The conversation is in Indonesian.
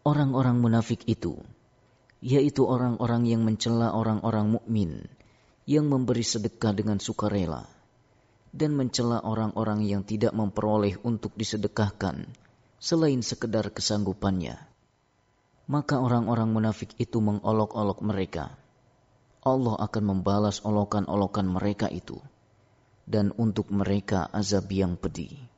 orang-orang munafik itu, yaitu orang-orang yang mencela orang-orang mukmin yang memberi sedekah dengan sukarela dan mencela orang-orang yang tidak memperoleh untuk disedekahkan selain sekedar kesanggupannya. Maka orang-orang munafik itu mengolok-olok mereka. Allah akan membalas olokan-olokan mereka itu, dan untuk mereka azab yang pedih.